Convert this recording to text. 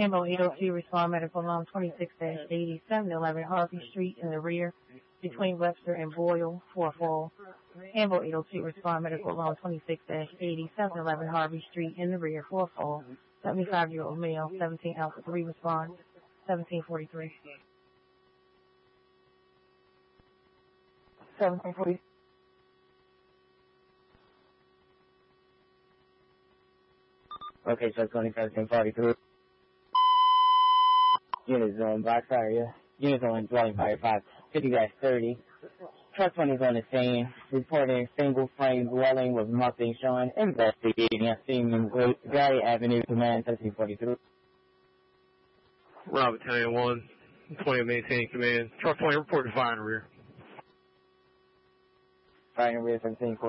Ambo 802, respond medical alarm 26-8711 Harvey Street in the rear between Webster and Boyle, 4-4. Ambo 802, respond medical alarm 26-8711 Harvey Street in the rear, 4-4. 75-year-old male, 17 Alpha 3, respond 1743. 1743. Okay, so it's only 1743. Unit zone, box area. Unit zone, dwelling fire 550-30. Truck 20 is on the scene, reporting single frame dwelling with nothing showing, investigating at scene in Gary Avenue, command 1743. Rob Battalion 1, 20 maintain command. Truck 20 reporting fire in the rear. Fire in the rear 1743.